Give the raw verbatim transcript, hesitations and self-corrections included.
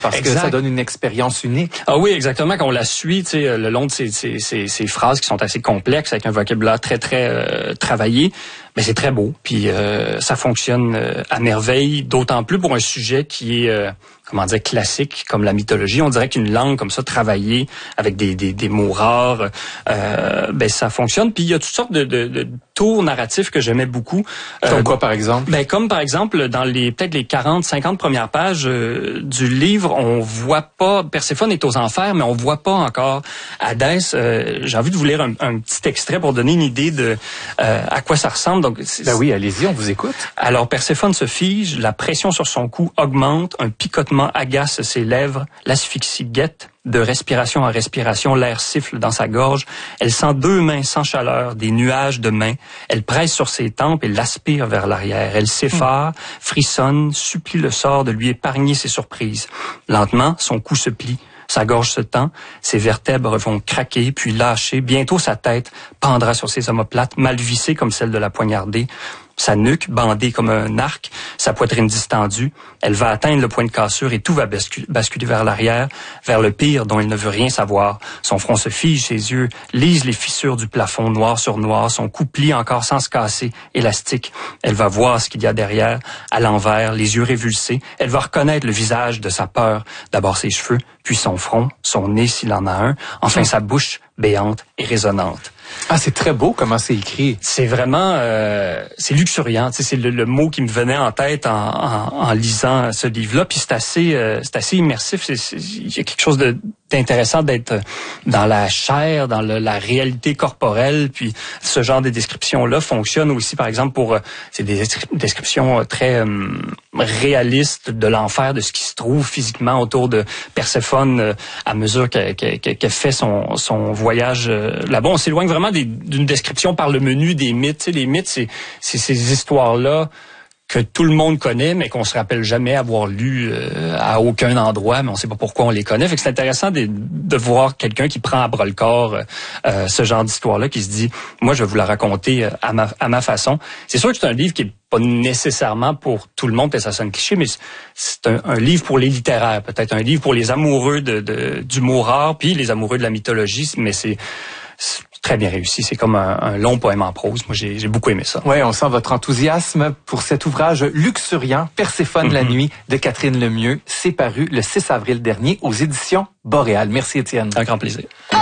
Parce exact. Que ça donne une expérience unique. Ah oui, exactement. Quand on la suit, tu sais, le long de ces, ces, ces, ces phrases qui sont assez complexes, avec un vocabulaire très, très euh, travaillé, mais c'est très beau. Puis euh, ça fonctionne euh, à merveille, d'autant plus pour un sujet qui est, euh, comment dire, classique, comme la mythologie. On dirait qu'une langue comme ça, travaillée, avec des, des, des mots rares, euh, ben ça fonctionne. Puis il y a toutes sortes de, de, de tours narratifs que j'aimais beaucoup. Comme euh, quoi, par exemple? Ben comme par exemple, dans les peut-être les quarante, cinquante premières pages euh, du livre, on voit pas, Perséphone est aux enfers, mais on voit pas encore Hadès. Euh, j'ai envie de vous lire un, un petit extrait pour donner une idée de euh, à quoi ça ressemble. Donc, ben oui, allez-y, on vous écoute. Alors, Perséphone se fige, la pression sur son cou augmente, un picotement agace ses lèvres, l'asphyxie guette, de respiration en respiration, l'air siffle dans sa gorge. Elle sent deux mains sans chaleur, des nuages de mains. Elle presse sur ses tempes et l'aspire vers l'arrière. Elle s'effare, frissonne, supplie le sort de lui épargner ses surprises. Lentement, son cou se plie. Sa gorge se tend, ses vertèbres vont craquer, puis lâcher. Bientôt, sa tête pendra sur ses omoplates, mal vissée comme celle de la poignardée. Sa nuque, bandée comme un arc, sa poitrine distendue. Elle va atteindre le point de cassure et tout va basculer, basculer vers l'arrière, vers le pire dont il ne veut rien savoir. Son front se fige, ses yeux lisent les fissures du plafond noir sur noir, son cou plie encore sans se casser, élastique. Elle va voir ce qu'il y a derrière, à l'envers, les yeux révulsés. Elle va reconnaître le visage de sa peur. D'abord ses cheveux, puis son front, son nez s'il en a un, enfin sa bouche béante et résonnante. Ah, c'est très beau comment c'est écrit. C'est vraiment, euh, c'est luxuriant. Tu sais, c'est le, le mot qui me venait en tête en, en, en lisant ce livre-là. Puis c'est assez, euh, c'est assez immersif. C'est, c'est, il y a quelque chose de d'intéressant d'être dans la chair, dans le, la réalité corporelle. Puis ce genre de descriptions-là fonctionne aussi, par exemple, pour, euh, c'est des descriptions très euh, réalistes de l'enfer, de ce qui se trouve physiquement autour de Perséphone euh, à mesure qu'elle, qu'elle, qu'elle fait son, son voyage euh, là-bas. On s'éloigne vraiment des, d'une description par le menu des mythes. Tu sais, les mythes, c'est, c'est ces histoires-là que tout le monde connaît, mais qu'on se rappelle jamais avoir lu euh, à aucun endroit, mais on sait pas pourquoi on les connaît. Fait que c'est intéressant de, de voir quelqu'un qui prend à bras le corps euh, ce genre d'histoire-là, qui se dit, moi, je vais vous la raconter à ma, à ma façon. C'est sûr que c'est un livre qui est pas nécessairement pour tout le monde, et ça sonne cliché, mais c'est un, un livre pour les littéraires, peut-être un livre pour les amoureux de, de, d'humour rare, puis les amoureux de la mythologie, mais c'est, c'est très bien réussi. C'est comme un, un long poème en prose. Moi, j'ai, j'ai beaucoup aimé ça. Oui, on sent votre enthousiasme pour cet ouvrage luxuriant, Perséphone mm-hmm. la nuit de Catherine Lemieux. C'est paru le six avril dernier aux éditions Boréal. Merci, Étienne. Un grand plaisir.